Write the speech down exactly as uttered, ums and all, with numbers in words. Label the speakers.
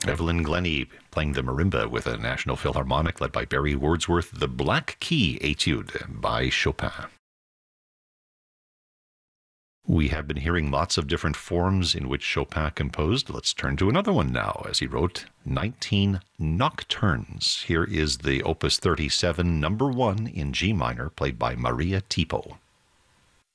Speaker 1: Evelyn Glennie playing the marimba with a National Philharmonic led by Barry Wordsworth, the Black Key Etude by Chopin. We have been hearing lots of different forms in which Chopin composed. Let's turn to another one now, as he wrote nineteen Nocturnes. Here is the Opus thirty-seven, number one in G minor, played by Maria Tipo.